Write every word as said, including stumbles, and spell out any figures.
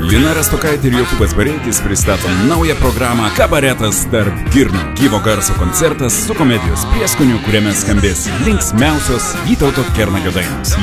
Lina Rastokaitė ir Jokūbas Bareikis pristato naują programą Kabaretas tarp girnų. Gyvo garso koncertas su komedijos prieskoniu, kuriame skambės linksmiausios Vytauto Kernagio dainos.